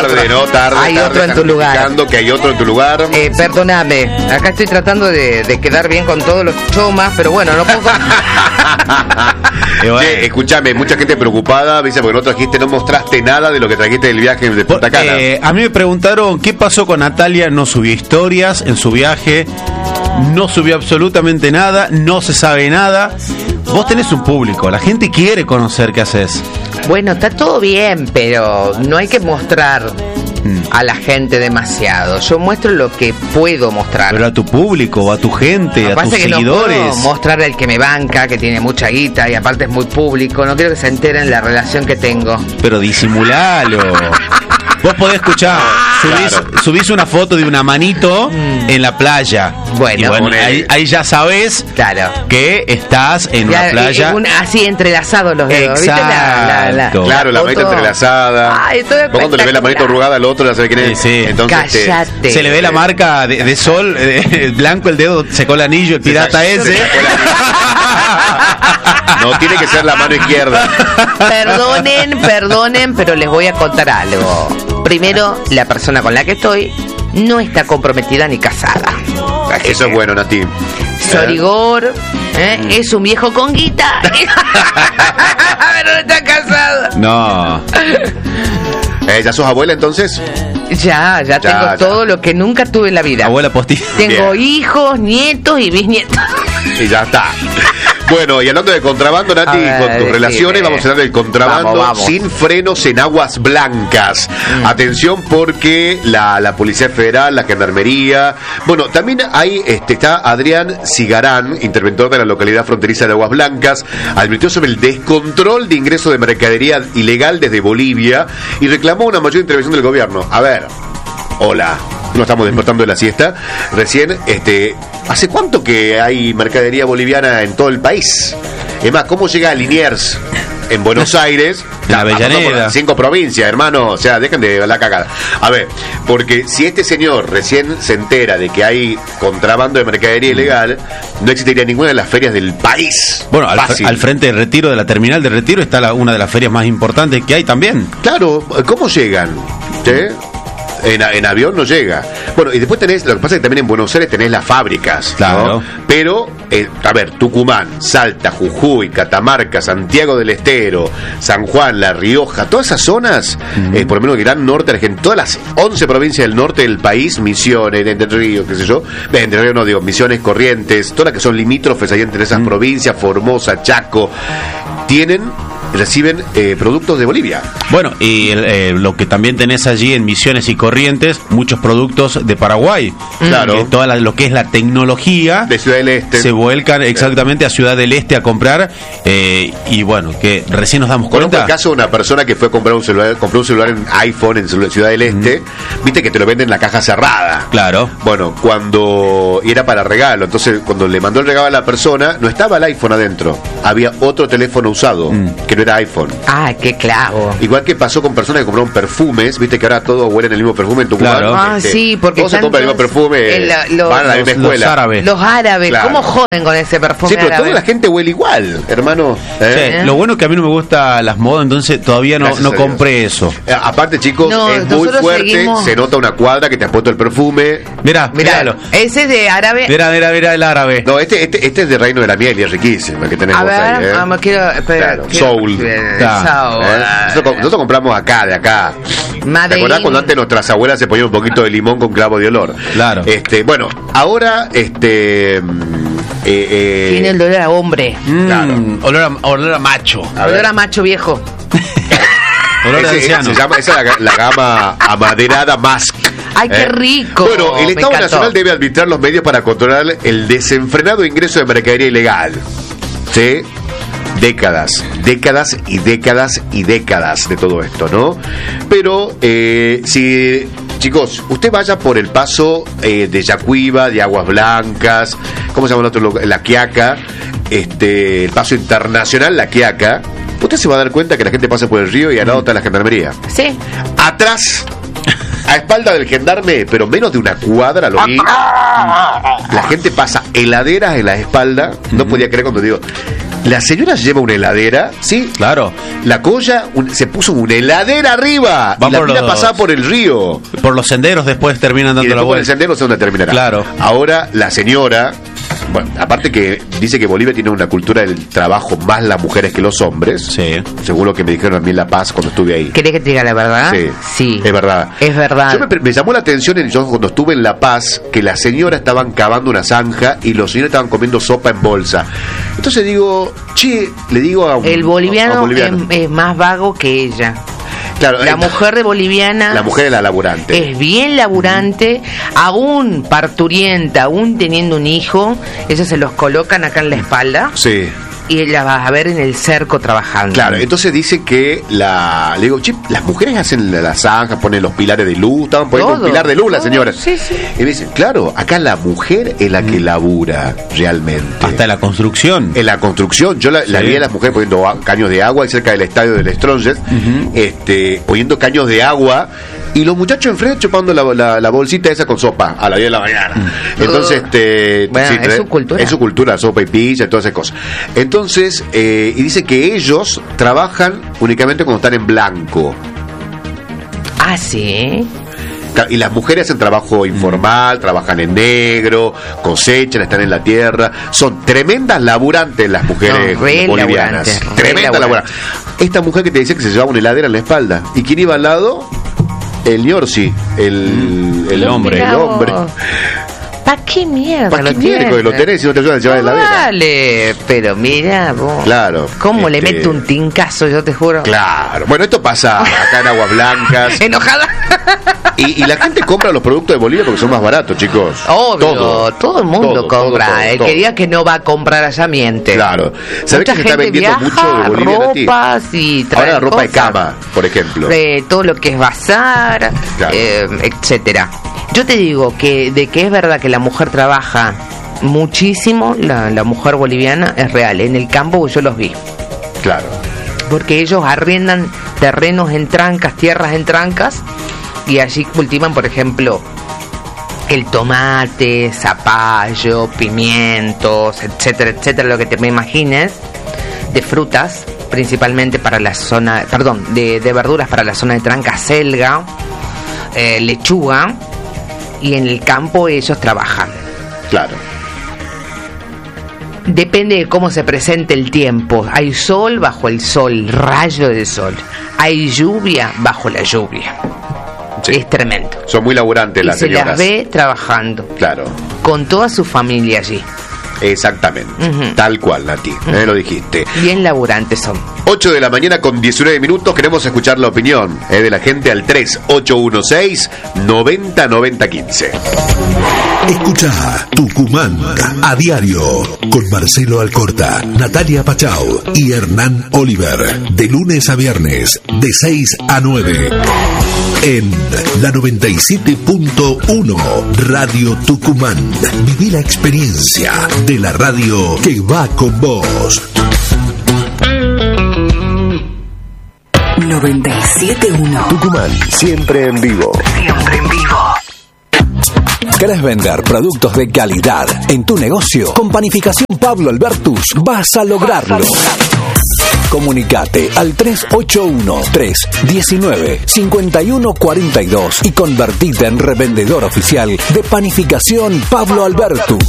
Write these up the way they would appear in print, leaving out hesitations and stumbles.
tarde, no tarde. Hay otro en tu lugar. Que hay otro en tu lugar. Perdóname, acá estoy tratando de quedar bien con todos los chomas, pero bueno, no puedo. Escúchame, mucha gente preocupada, dice, porque no mostraste nada de lo que trajiste del viaje de Punta Cana. A mí me preguntaron qué pasó con Natalia. No subió historias en su viaje, no subió absolutamente nada, no se sabe nada. Vos tenés un público, la gente quiere conocer qué haces. Bueno, está todo bien, pero no hay que mostrar a la gente demasiado. Yo muestro lo que puedo mostrar. Pero a tu público, a tu gente, a tus seguidores. No puedo mostrar al que me banca, que tiene mucha guita y aparte es muy público. No quiero que se enteren la relación que tengo. Pero disimulalo. Vos podés escuchar, subís una foto de una manito en la playa. Bueno, ahí ya sabés que estás en una playa. Así entrelazados los dedos. Exacto. Claro, la manito entrelazada. Vos cuando le ves la manito arrugada al otro, ya sabés quién es. Sí. Entonces, cállate. Se le ve la marca de sol, el blanco, el dedo, secó el anillo, el pirata ese. No, tiene que ser la mano izquierda. Perdonen, pero les voy a contar algo. Primero, la persona con la que estoy no está comprometida ni casada. Eso es bueno, Nati. Sorigor, es un viejo con guita. Pero no está casado. No. ¿Ya sos abuela entonces? Ya tengo todo lo que nunca tuve en la vida. Abuela postilla. Tengo hijos, nietos y bisnietos. Y ya está. Bueno, y hablando de contrabando, Nati, con tus relaciones, vamos a hablar del contrabando vamos. Sin frenos en aguas blancas. Atención, porque la Policía Federal, la Gendarmería, bueno, también hay, está Adrián Cigarán, interventor de la localidad fronteriza de Aguas Blancas, advirtió sobre el descontrol de ingreso de mercadería ilegal desde Bolivia y reclamó una mayor intervención del gobierno. A ver, hola. No estamos despertando de la siesta. Recién, ¿hace cuánto que hay mercadería boliviana en todo el país? Es más, ¿cómo llega a Liniers en Buenos Aires? La Avellaneda. 5 provincias, hermano. O sea, dejen de la cagada. A ver, porque si este señor recién se entera de que hay contrabando de mercadería ilegal, no existiría ninguna de las ferias del país. Bueno, al frente del Retiro, de la terminal del Retiro, está una de las ferias más importantes que hay también. Claro, ¿cómo llegan? En avión no llega. Bueno, y después tenés, lo que pasa es que también en Buenos Aires tenés las fábricas, claro, ¿no? Pero, a ver, Tucumán, Salta, Jujuy, Catamarca, Santiago del Estero, San Juan, La Rioja, todas esas zonas, por lo menos el gran norte de Argentina, todas las 11 provincias del norte del país, Misiones, Entre Ríos, qué sé yo, Entre Ríos no digo, Misiones, Corrientes, todas las que son limítrofes ahí entre esas provincias, Formosa, Chaco, reciben productos de Bolivia. Bueno, y lo que también tenés allí en Misiones y Corrientes, muchos productos de Paraguay. Claro. Toda lo que es la tecnología de Ciudad del Este se vuelcan exactamente a Ciudad del Este a comprar. Y bueno, que recién nos damos cuenta. Conozco el caso de una persona que fue a comprar compró un celular en iPhone en Ciudad del Este. Viste que te lo venden en la caja cerrada. Claro. Bueno, y era para regalo. Entonces, cuando le mandó el regalo a la persona, no estaba el iPhone adentro. Había otro teléfono usado que no era iPhone. Ah, qué clavo. Igual que pasó con personas que compraron perfumes. Viste que ahora todos huelen el mismo perfume en Tucumán. Claro. Sí, porque todos se compran el mismo perfume. Van a la misma escuela. Los árabes, claro. ¿Cómo joden con ese perfume? Sí, pero árabe? toda la gente huele igual, hermano. Sí. Lo bueno es que a mí no me gustan las modas, entonces todavía no compré eso. Aparte, chicos, es muy fuerte. Se nota una cuadra que te has puesto el perfume. Míralo. Ese es de árabe. Mira el árabe. No, este es de Reino de la Miel y es riquísimo el que tenemos ahí. Quiero, espera, claro. Soul. Nosotros compramos de acá. ¿Te acordás cuando antes nuestras abuelas se ponían un poquito de limón con clavo de olor? Claro. Bueno, ahora tiene el olor a hombre. Claro. Olor a macho. Olor a macho viejo. Olor a anciano. Esa es la gama amaderada Mask. ¡Ay, qué rico! Bueno, el Estado Nacional debe arbitrar los medios para controlar el desenfrenado ingreso de mercadería ilegal. ¿Sí? Décadas y décadas y décadas de todo esto, ¿no? Pero si, chicos, usted vaya por el paso de Yacuiba, de Aguas Blancas, ¿cómo se llama el otro? La Quiaca, el paso internacional, La Quiaca, usted se va a dar cuenta que la gente pasa por el río y al lado está la gendarmería. Sí. Atrás, a espalda del gendarme, pero menos de una cuadra, lo vi. La gente pasa heladeras en la espalda. No podía creer cuando digo, La señora lleva una heladera, ¿sí? Claro. La Coya se puso una heladera arriba. Va y la por mina los- pasaba por el río. Por los senderos después terminan Y dando la después por el vuelta. sendero no sé dónde terminará. Claro. Ahora la señora, bueno, aparte que dice que Bolivia tiene una cultura del trabajo más las mujeres que los hombres. Sí. Según lo que me dijeron a mí en La Paz cuando estuve ahí. ¿Querés que te diga la verdad? Sí, es verdad. Es verdad. Me llamó la atención yo cuando estuve en La Paz que las señoras estaban cavando una zanja y los señores estaban comiendo sopa en bolsa. Entonces digo, le digo a un El a boliviano, un boliviano. es más vago que ella. Claro, La mujer de boliviana la mujer es la laburante. es bien laburante, aún parturienta, aún teniendo un hijo, ellos se los colocan acá en la espalda Sí. y la vas a ver en el cerco trabajando. Claro, entonces dice que le digo, las mujeres hacen la zanja, ponen los pilares de luz, estaban poniendo Todo, un pilar de luz las todo, señoras. sí, sí. Y me dicen, claro, acá la mujer es la que labura realmente. Hasta la construcción. En la construcción, yo la vi a las mujeres poniendo caños de agua ahí cerca del estadio del Strongest, poniendo caños de agua y los muchachos enfrente chupando la bolsita esa con sopa a las 10 de la mañana. Entonces, Bueno, es su cultura. Es su cultura, sopa y pizza y todas esas cosas. Entonces, y dice que ellos trabajan únicamente cuando están en blanco. Ah, sí. Y las mujeres hacen trabajo informal, trabajan en negro, cosechan, están en la tierra. Son tremendas laburantes las mujeres No, re bolivianas. laburantes, re Tremendas laburantes. Esta mujer que te decía que se llevaba una heladera en la espalda. ¿Y quién iba al lado? El Ñorsi, el hombre. Mirá El hombre. vos. ¿Para qué mierda ¿Para lo qué miércoles lo tiene? tenés si no te ayudan a llevar heladera? Vale, pero mira vos. Claro. ¿Cómo le mete un tincazo, yo te juro? Claro. Bueno, esto pasa acá en Aguas Blancas. ¿Enojada? Y la gente compra los productos de Bolivia porque son más baratos, chicos. Obvio, todo el mundo Todo, compra. todo, El todo. que diga que no va a comprar allá miente. Claro. ¿Sabés Mucha que se está gente vendiendo viaja, mucho de Bolivia, Nati? ropas y trae Ahora la ropa de cosas. cama, por ejemplo. Todo lo que es bazar, Claro. etcétera. Yo te digo que de que es verdad que la mujer trabaja muchísimo, la mujer boliviana es real. En el campo yo los vi. Claro. Porque ellos arriendan terrenos en trancas, tierras en trancas, y allí cultivan, por ejemplo, el tomate, zapallo, pimientos, etcétera, etcétera, lo que te me imagines, de frutas, principalmente para la zona, perdón, de verduras para la zona de tranca, selga, lechuga, y en el campo ellos trabajan. Claro. Depende de cómo se presente el tiempo. Hay sol bajo el sol, rayo del sol. Hay lluvia bajo la lluvia. Sí. Es tremendo. Son muy laburantes Y las se señoras. las ve trabajando. Claro. Con toda su familia allí. Exactamente. Ujú. Tal cual, Nati. Lo dijiste. Bien laburantes son. 8 de la mañana con 19 minutos. Queremos escuchar la opinión de la gente al 3816-909015. Escucha Tucumán a diario con Marcelo Alcorta, Natalia Pachau y Hernán Oliver. De lunes a viernes, de 6 a 9. En la 97.1 Radio Tucumán. Viví la experiencia de la radio que va con vos. 97.1. Tucumán, siempre en vivo. Siempre en vivo. ¿Querés vender productos de calidad en tu negocio? Con Panificación Pablo Albertus vas a lograrlo. Comunicate al 381-319-5142 y convertite en revendedor oficial de Panificación Pablo Albertus.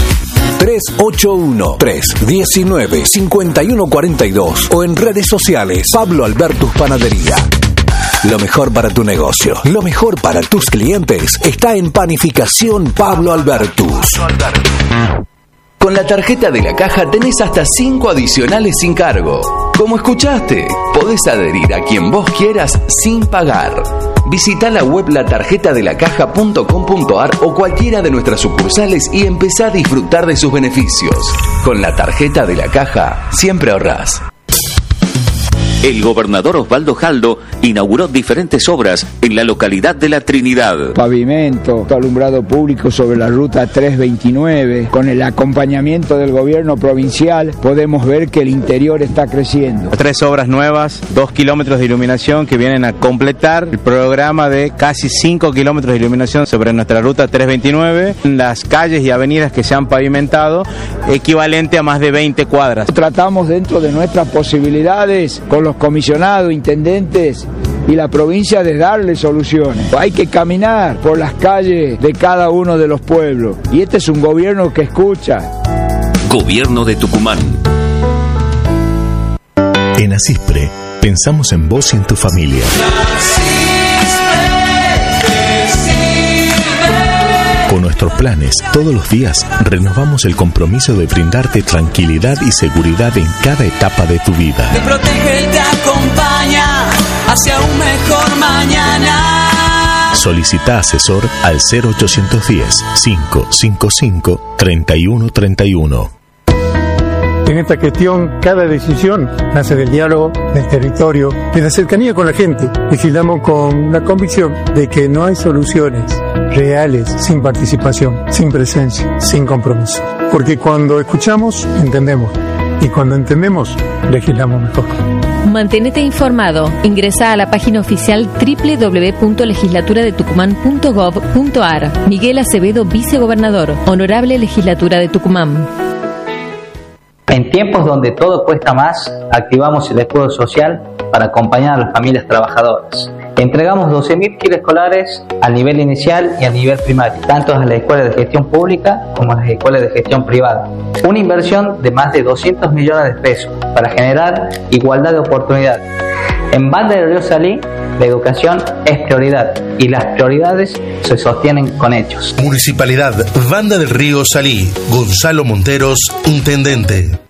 381-319-5142 o en redes sociales Pablo Albertus Panadería. Lo mejor para tu negocio, lo mejor para tus clientes está en Panificación Pablo Albertus. Con la tarjeta de la caja tenés hasta 5 adicionales sin cargo. Como escuchaste, podés adherir a quien vos quieras sin pagar. Visita la web latarjetaDelacaja.com.ar o cualquiera de nuestras sucursales y empezá a disfrutar de sus beneficios. Con la tarjeta de la caja, siempre ahorrás. El gobernador Osvaldo Jaldo inauguró diferentes obras en la localidad de La Trinidad. Pavimento, alumbrado público sobre la ruta 329. Con el acompañamiento del gobierno provincial podemos ver que el interior está creciendo. 3 obras nuevas, 2 kilómetros de iluminación que vienen a completar el programa de casi 5 kilómetros de iluminación sobre nuestra ruta 329. Las calles y avenidas que se han pavimentado, equivalente a más de 20 cuadras. Tratamos dentro de nuestras posibilidades con los comisionados, intendentes y la provincia de darle soluciones. Hay que caminar por las calles de cada uno de los pueblos y este es un gobierno que escucha. Gobierno de Tucumán. En Asispre pensamos en vos y en tu familia. Con nuestros planes, todos los días renovamos el compromiso de brindarte tranquilidad y seguridad en cada etapa de tu vida. Te protege y te acompaña hacia un mejor mañana. Solicita asesor al 0810-555-3131. En esta gestión, cada decisión nace del diálogo, del territorio, de la cercanía con la gente. Legislamos con la convicción de que no hay soluciones reales sin participación, sin presencia, sin compromiso. Porque cuando escuchamos, entendemos. Y cuando entendemos, legislamos mejor. Mantenete informado. Ingresa a la página oficial www.legislaturadetucumán.gov.ar. Miguel Acevedo, vicegobernador. Honorable Legislatura de Tucumán. En tiempos donde todo cuesta más, activamos el escudo social para acompañar a las familias trabajadoras. Entregamos 12.000 kits escolares al nivel inicial y al nivel primario, tanto a las escuelas de gestión pública como a las escuelas de gestión privada. Una inversión de más de 200 millones de pesos para generar igualdad de oportunidades. En Banda del Río Salí, la educación es prioridad y las prioridades se sostienen con hechos. Municipalidad Banda del Río Salí. Gonzalo Monteros, intendente.